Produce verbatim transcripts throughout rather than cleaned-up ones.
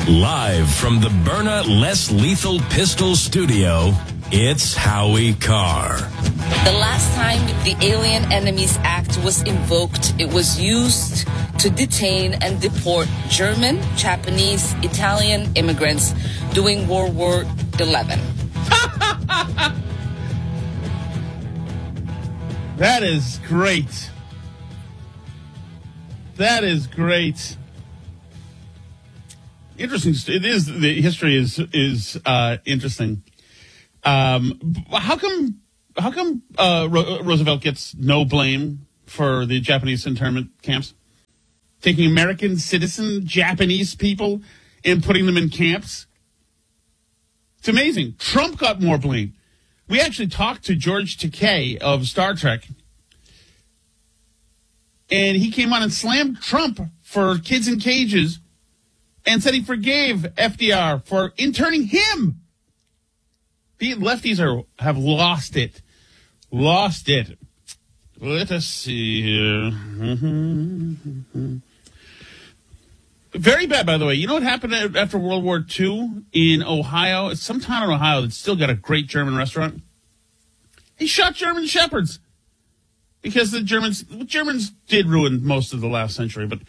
Live from the Byrna Less Lethal Pistol Studio, it's Howie Carr. The last time the Alien Enemies Act was invoked, it was used to detain and deport German, Japanese, Italian immigrants during World War Eleven. That is great. That is great. Interesting. It is. The history is is uh, interesting. Um, how come? How come uh, Ro- Roosevelt gets no blame for the Japanese internment camps? Taking American citizen Japanese people and putting them in camps. It's amazing. Trump got more blame. We actually talked to George Takei of Star Trek, and he came on and slammed Trump for kids in cages and said he forgave F D R for interning him. The lefties are have lost it. Lost it. Let us see here. Mm-hmm. Very bad, by the way. You know what happened after World War Two in Ohio? It's some town in Ohio that's still got a great German restaurant. He shot German shepherds because the Germans, Germans did ruin most of the last century, but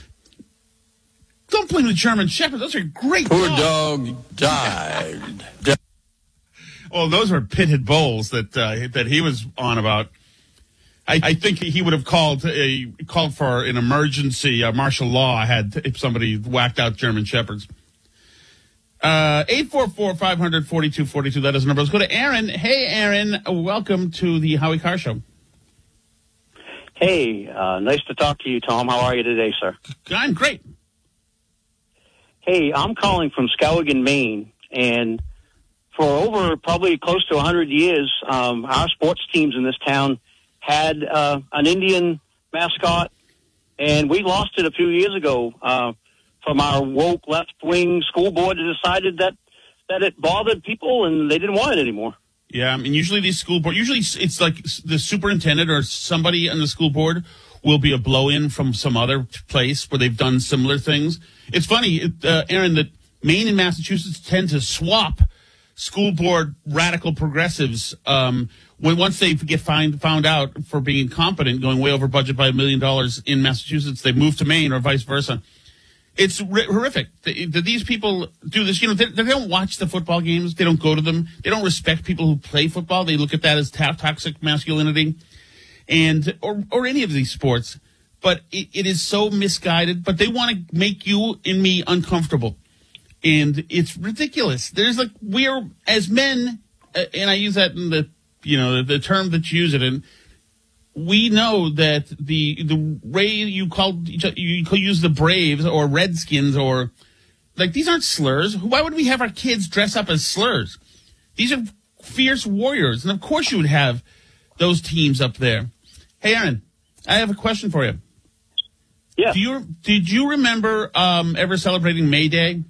don't blame the German shepherds. Those are great Poor dogs. dog died. Oh, those were pitted bulls that uh, that he was on about. I, I think he would have called a called for an emergency uh, martial law had if somebody whacked out German shepherds. Uh, eight four four, five hundred, forty-two forty-two. That is the number. Let's go to Aaron. Hey, Aaron. Welcome to the Howie Carr Show. Hey, uh, nice to talk to you, Tom. How are you today, sir? I'm great. Hey, I'm calling from Skowhegan, Maine, and for over probably close to one hundred years, um, our sports teams in this town had uh, an Indian mascot, and we lost it a few years ago uh, from our woke left-wing school board that decided that, that it bothered people and they didn't want it anymore. Yeah, I mean, usually these school board, usually it's like the superintendent or somebody on the school board will be a blow-in from some other place where they've done similar things. It's funny, uh, Aaron, that Maine and Massachusetts tend to swap school board radical progressives um, when once they get find, found out for being incompetent, going way over budget by a million dollars in Massachusetts, they move to Maine or vice versa. It's r- horrific that, that these people do this. You know, they, they don't watch the football games. They don't go to them. They don't respect people who play football. They look at that as ta- toxic masculinity, and or or any of these sports. But it, it is so misguided. But they want to make you and me uncomfortable, and it's ridiculous. There's like we're as men, uh, and I use that in the you know the, the term that you use it in. We know that the the way you called you use the Braves or Redskins or like these aren't slurs. Why would we have our kids dress up as slurs? These are fierce warriors, and of course you would have those teams up there. Hey, Aaron, I have a question for you. Yeah. Do you did you remember um, ever celebrating May Day?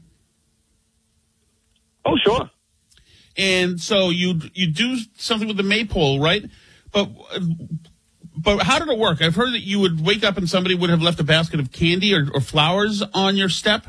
Oh, sure. And so you you do something with the maypole, right? But. Uh, But how did it work? I've heard that you would wake up and somebody would have left a basket of candy or, or flowers on your step.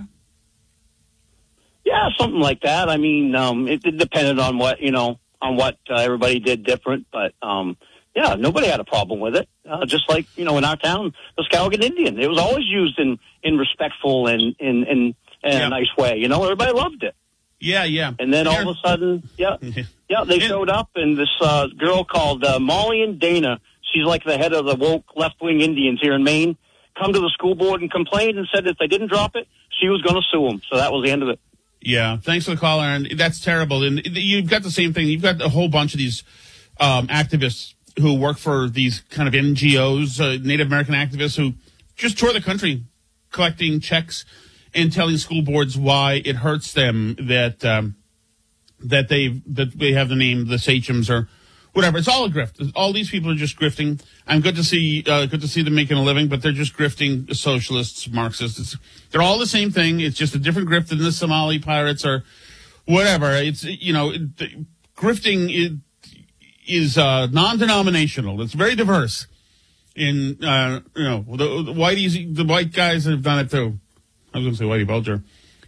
Yeah, something like that. I mean, um, it, it depended on what, you know, on what uh, everybody did different. But, um, yeah, nobody had a problem with it. Uh, just like, you know, in our town, the Skowhegan Indian. It was always used in, in respectful and in, in, in yeah. a nice way. You know, everybody loved it. Yeah, yeah. And then all of a sudden, yeah, yeah, they showed up, and this uh, girl called uh, Molly and Dana, she's like the head of the woke left-wing Indians here in Maine, come to the school board and complained and said if they didn't drop it, she was going to sue them. So that was the end of it. Yeah, thanks for the call, Aaron. That's terrible. And you've got the same thing. You've got a whole bunch of these um, activists who work for these kind of N G Os, uh, Native American activists who just tour the country collecting checks and telling school boards why it hurts them that um, that they that they have the name the sachems or whatever. It's all a grift. All these people are just grifting. I'm good to see uh, good to see them making a living, but they're just grifting socialists, Marxists. It's, they're all the same thing. It's just a different grift than the Somali pirates or whatever. It's you know it, grifting is, is uh, non-denominational. It's very diverse. In uh, you know the, the whiteies, the white guys have done it too. I was going to say Whitey Bulger.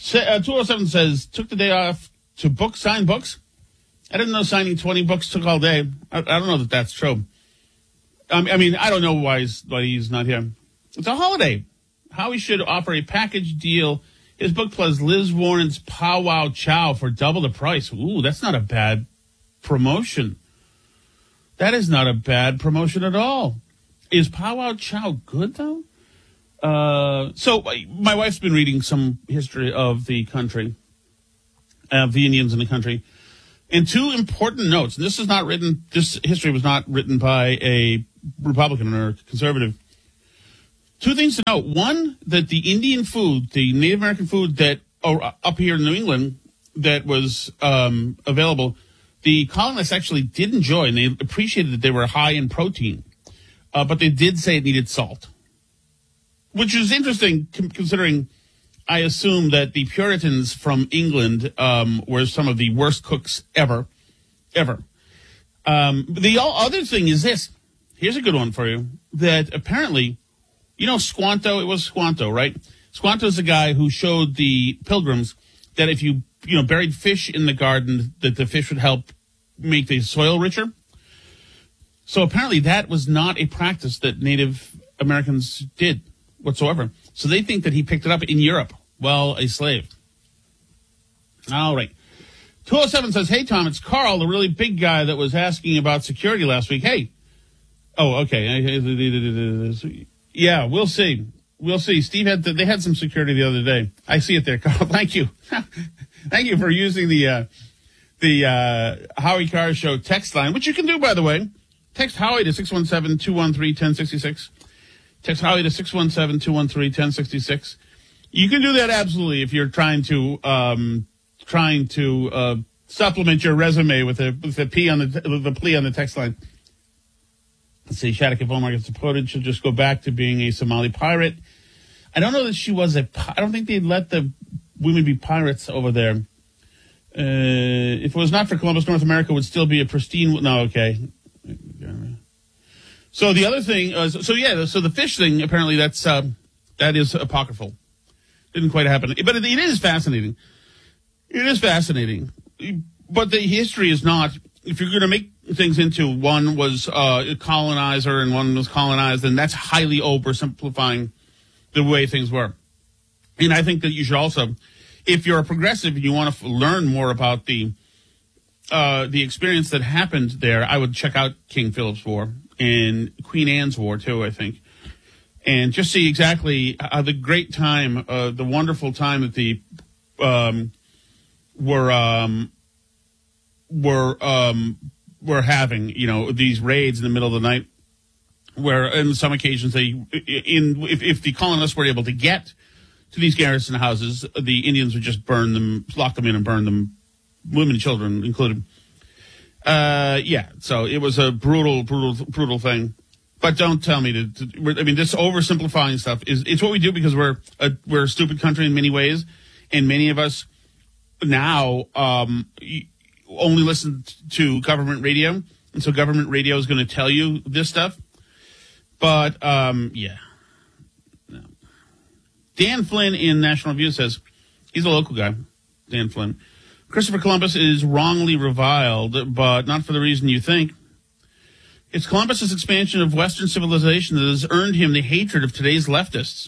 Uh, two oh seven says, took the day off to book, sign books. I didn't know signing twenty books took all day. I, I don't know that that's true. Um, I mean, I don't know why he's, why he's not here. It's a holiday. Howie should offer a package deal. His book plus Liz Warren's Pow Wow Chow for double the price. Ooh, that's not a bad promotion. That is not a bad promotion at all. Is Pow Wow Chow good, though? Uh, so my wife's been reading some history of the country, of the Indians in the country. And two important notes. And this is not written, this history was not written by a Republican or conservative. Two things to note. One, that the Indian food, the Native American food that oh, up here in New England that was um, available, the colonists actually did enjoy, and they appreciated that they were high in protein. Uh, but they did say it needed salt, which is interesting considering I assume that the Puritans from England um, were some of the worst cooks ever, ever. Um, the other thing is this. Here's a good one for you, that apparently, you know, Squanto, it was Squanto, right? Squanto is the guy who showed the pilgrims that if you, you know, buried fish in the garden, that the fish would help make the soil richer. So apparently that was not a practice that Native Americans did whatsoever. So they think that he picked it up in Europe while a slave. All right. two oh seven says, hey, Tom, it's Carl, the really big guy that was asking about security last week. Hey. Oh, okay. Yeah, we'll see. We'll see. Steve had the, they had some security the other day. I see it there, Carl. Thank you. Thank you for using the uh, the uh, Howie Carr Show text line, which you can do, by the way. Text Howie to six one seven, two one three, one oh six six. Text Howie to six one seven, two one three, one oh six six. You can do that absolutely if you're trying to um, trying to uh, supplement your resume with a with a P on the with a plea on the text line. Let's see, Shattuck, if Omar gets deported, she'll just go back to being a Somali pirate. I don't know that she was a. I don't think they'd let the women be pirates over there. Uh, if it was not for Columbus, North America would still be a pristine. No, okay. So the other thing, uh, so yeah, so the fish thing, apparently that's, uh, that is apocryphal. Didn't quite happen. But it, it is fascinating. It is fascinating. But the history is not, if you're going to make things into one was uh, a colonizer and one was colonized, then that's highly oversimplifying the way things were. And I think that you should also, if you're a progressive and you want to f- learn more about the uh, the experience that happened there, I would check out King Philip's War and Queen Anne's War, too, I think. And just see exactly how the great time, uh, the wonderful time that the um, were um, were um, were having, you know, these raids in the middle of the night, where on some occasions they, in if, if the colonists were able to get to these garrison houses, the Indians would just burn them, lock them in, and burn them, women and children included. Uh, yeah, so it was a brutal, brutal, brutal thing. But don't tell me to, to. I mean, this oversimplifying stuff is it's what we do because we're a we're a stupid country in many ways, and many of us now um, only listen to government radio, and so government radio is going to tell you this stuff. But um, yeah, no. Dan Flynn in National Review says he's a local guy. Dan Flynn. Christopher Columbus is wrongly reviled, but not for the reason you think. It's Columbus's expansion of Western civilization that has earned him the hatred of today's leftists.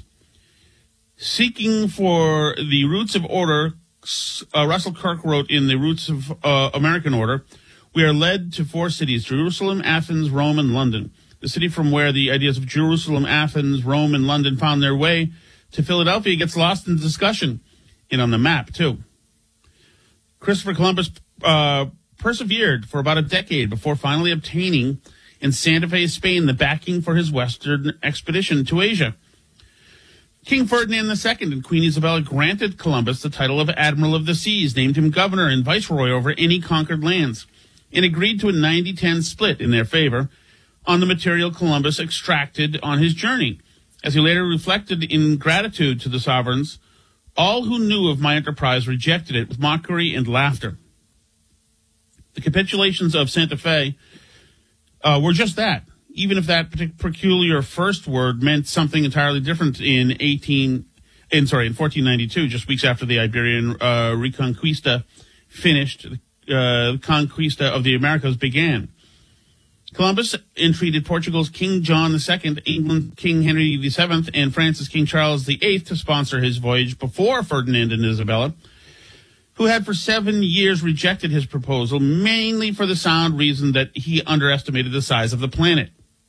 Seeking for the roots of order, uh, Russell Kirk wrote in The Roots of uh, American Order, we are led to four cities, Jerusalem, Athens, Rome, and London. The city from where the ideas of Jerusalem, Athens, Rome, and London found their way to Philadelphia gets lost in discussion, and on the map, too. Christopher Columbus uh, persevered for about a decade before finally obtaining in Santa Fe, Spain, the backing for his western expedition to Asia. King Ferdinand the Second and Queen Isabella granted Columbus the title of Admiral of the Seas, named him governor and viceroy over any conquered lands, and agreed to a ninety ten split in their favor on the material Columbus extracted on his journey. As he later reflected in gratitude to the sovereigns, all who knew of my enterprise rejected it with mockery and laughter. The capitulations of Santa Fe uh, were just that, even if that peculiar first word meant something entirely different in eighteen in sorry, in fourteen ninety-two, just weeks after the Iberian uh, Reconquista finished, uh, the conquista of the Americas began. Columbus entreated Portugal's King John the Second, England's King Henry the Seventh, and France's King Charles the Eighth to sponsor his voyage before Ferdinand and Isabella, who had for seven years rejected his proposal, mainly for the sound reason that he underestimated the size of the planet.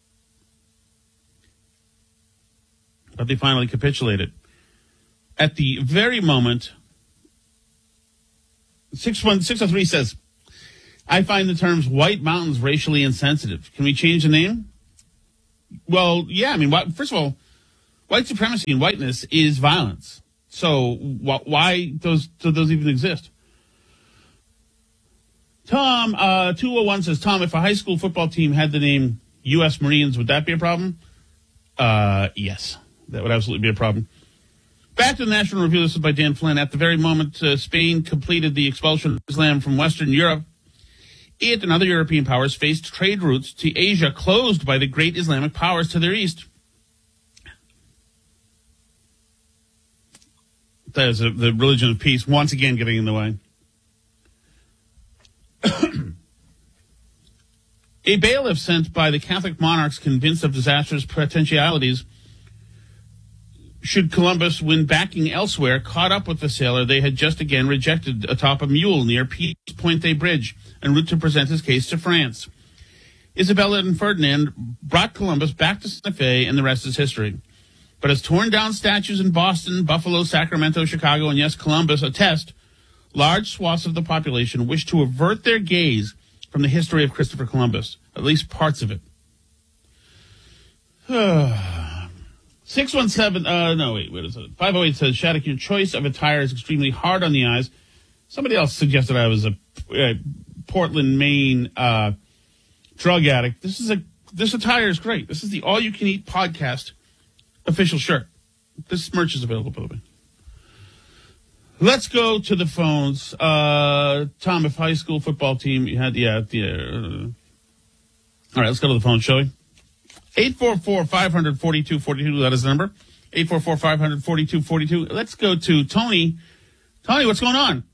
But they finally capitulated. At the very moment, six one six oh three says, I find the terms white mountains racially insensitive. Can we change the name? Well, yeah, I mean, first of all, white supremacy and whiteness is violence. So wh- why does, do those even exist? Tom, uh, two oh one says, Tom, if a high school football team had the name U S Marines, would that be a problem? Uh, yes, that would absolutely be a problem. Back to the National Review. This is by Dan Flynn. At the very moment uh, Spain completed the expulsion of Islam from Western Europe, it and other European powers faced trade routes to Asia closed by the great Islamic powers to their east. That is a, the religion of peace once again getting in the way. A bailiff sent by the Catholic monarchs convinced of disastrous potentialities should Columbus win backing elsewhere, caught up with the sailor they had just again rejected atop a mule near Peace Pointe Bridge, en route to present his case to France. Isabella and Ferdinand brought Columbus back to Santa Fe, and the rest is history. But as torn down statues in Boston, Buffalo, Sacramento, Chicago, and yes, Columbus attest, large swaths of the population wish to avert their gaze from the history of Christopher Columbus, at least parts of it. six one seven, uh, no, wait, wait a second. five oh eight says, Shattuck, your choice of attire is extremely hard on the eyes. Somebody else suggested I was a, a Portland, Maine, uh, drug addict. This is a, this attire is great. This is the All You Can Eat podcast official shirt. This merch is available, by the way. Let's go to the phones. Uh, Tom, if high school football team, you had, yeah, the, uh, all right, let's go to the phone, shall we? eight four four, five hundred, forty-two forty-two, that is the number. eight four four, five hundred, forty-two forty-two. Let's go to Tony. Tony, what's going on?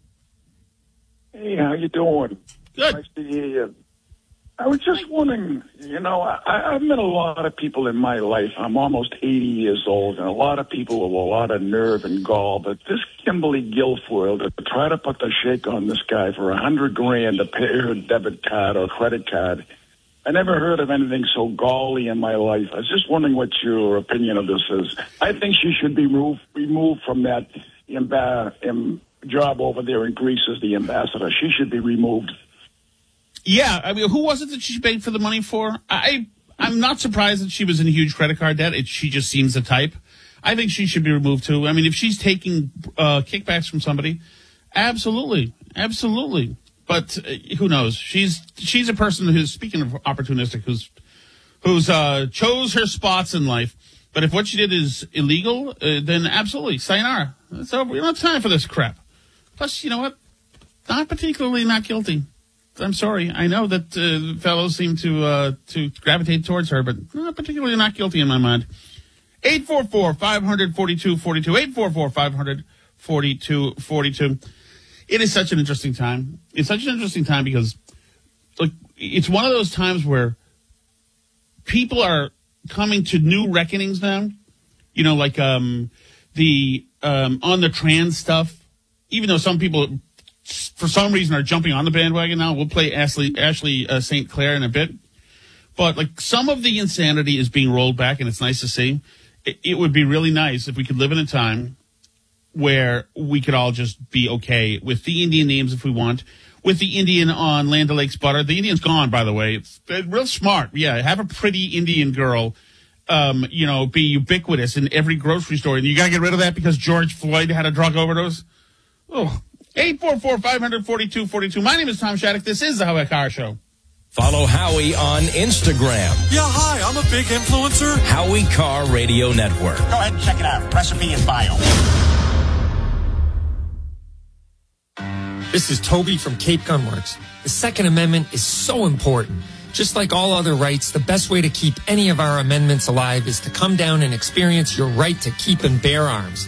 Hey, how you doing? Good. Nice to hear you. I was just wondering, you know, I, I've met a lot of people in my life. I'm almost eighty years old, and a lot of people with a lot of nerve and gall. But this Kimberly Guilfoyle, to try to put the shake on this guy for a hundred grand to pay her debit card or credit card, I never heard of anything so gaudy in my life. I was just wondering what your opinion of this is. I think she should be removed, removed from that imba- um, job over there in Greece as the ambassador. She should be removed. Yeah, I mean, who was it that she paid for the money for? I, I'm not surprised that she was in huge credit card debt. It, she just seems the type. I think she should be removed too. I mean, if she's taking uh, kickbacks from somebody, absolutely, absolutely. But uh, who knows? She's she's a person who's, speaking of opportunistic, who's who's uh, chose her spots in life. But if what she did is illegal, uh, then absolutely, sayonara. It's over. We don't have time for this crap. Plus, you know what? Not particularly not guilty. I'm sorry. I know that uh, fellows seem to uh, to gravitate towards her, but not particularly not guilty in my mind. eight four four, five hundred, forty-two forty-two. eight four four, five hundred, forty-two forty-two. It is such an interesting time. It's such an interesting time because, like, it's one of those times where people are coming to new reckonings now. You know, like um, the um, on the trans stuff. Even though some people, for some reason, are jumping on the bandwagon now. We'll play Ashley Ashley uh, Saint Clair in a bit. But, like, some of the insanity is being rolled back, and it's nice to see. It, it would be really nice if we could live in a time where we could all just be okay with the Indian names if we want, with the Indian on Land O'Lakes butter. The Indian's gone, by the way. It's real smart. Yeah, have a pretty Indian girl, um, you know, be ubiquitous in every grocery store. And you got to get rid of that because George Floyd had a drug overdose. Oh, eight four four, five hundred, forty-two forty-two. My name is Tom Shattuck. This is the Howie Carr Show. Follow Howie on Instagram. Yeah, hi, I'm a big influencer. Howie Carr Radio Network. Go ahead and check it out. Recipe and bio. This is Toby from Cape Gunworks. The Second Amendment is so important. Just like all other rights, the best way to keep any of our amendments alive is to come down and experience your right to keep and bear arms.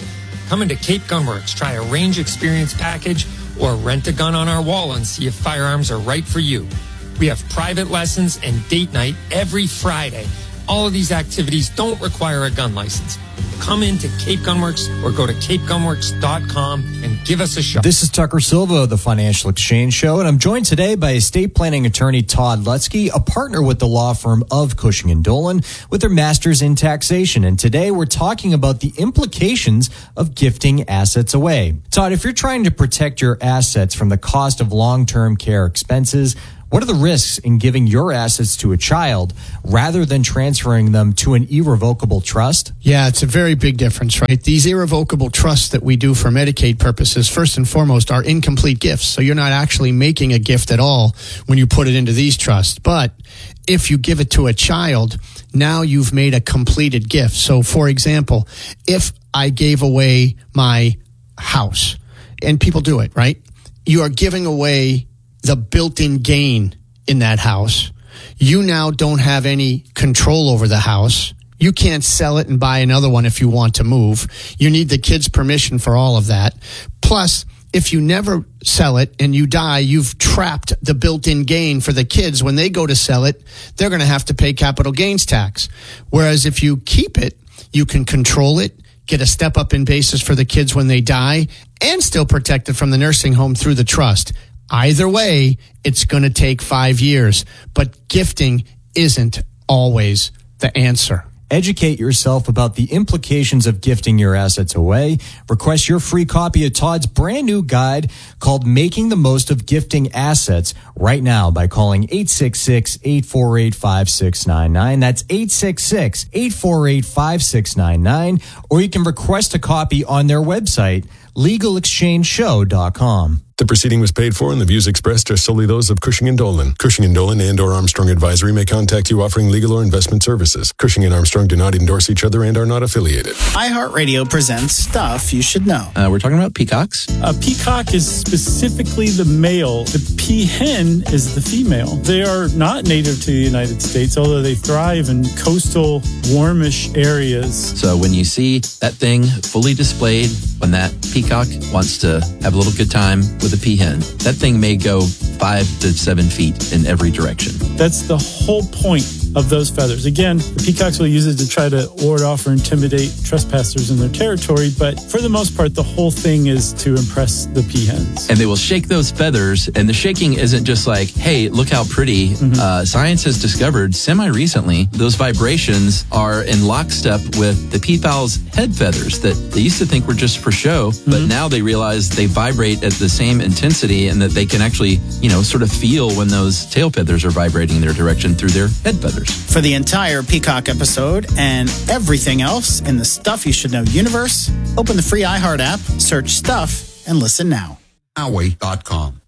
Come into Cape Gunworks, try a range experience package, or rent a gun on our wall and see if firearms are right for you. We have private lessons and date night every Friday. All of these activities don't require a gun license. Come into Cape Gunworks or go to cape gunworks dot com and give us a shot. This is Tucker Silva of the Financial Exchange Show, and I'm joined today by estate planning attorney Todd Lutzke, a partner with the law firm of Cushing and Dolan with their master's in taxation. And today we're talking about the implications of gifting assets away. Todd, if you're trying to protect your assets from the cost of long-term care expenses, what are the risks in giving your assets to a child rather than transferring them to an irrevocable trust? Yeah, it's a very big difference, right? These irrevocable trusts that we do for Medicaid purposes, first and foremost, are incomplete gifts. So you're not actually making a gift at all when you put it into these trusts. But if you give it to a child, now you've made a completed gift. So, for example, if I gave away my house, and people do it, right? You are giving away the built-in gain in that house. You now don't have any control over the house. You can't sell it and buy another one if you want to move. You need the kids' permission for all of that. Plus, if you never sell it and you die, you've trapped the built-in gain for the kids. When they go to sell it, they're going to have to pay capital gains tax. Whereas if you keep it, you can control it, get a step up in basis for the kids when they die, and still protect it from the nursing home through the trust. Either way, it's going to take five years, but gifting isn't always the answer. Educate yourself about the implications of gifting your assets away. Request your free copy of Todd's brand new guide called Making the Most of Gifting Assets right now by calling eight six six, eight four eight, five six nine nine. That's eight six six, eight four eight, five six nine nine. Or you can request a copy on their website, legal exchange show dot com. The proceeding was paid for and the views expressed are solely those of Cushing and Dolan. Cushing and Dolan and or Armstrong Advisory may contact you offering legal or investment services. Cushing and Armstrong do not endorse each other and are not affiliated. iHeartRadio presents Stuff You Should Know. Uh, we're talking about peacocks. A peacock is specifically the male. The peahen is the female. They are not native to the United States, although they thrive in coastal, warmish areas. So when you see that thing fully displayed, when that peacock wants to have a little good time with a peahen, that thing may go five to seven feet in every direction. That's the whole point of those feathers. Again, the peacocks will use it to try to ward off or intimidate trespassers in their territory, but for the most part, the whole thing is to impress the peahens. And they will shake those feathers, and the shaking isn't just like, hey, look how pretty. Mm-hmm. Uh, science has discovered semi-recently those vibrations are in lockstep with the peafowl's head feathers that they used to think were just for show, mm-hmm. but now they realize they vibrate at the same intensity and that they can actually, you know, sort of feel when those tail feathers are vibrating their direction through their head feathers. For the entire Peacock episode and everything else in the Stuff You Should Know universe, open the free iHeart app, search Stuff, and listen now. Howie dot com.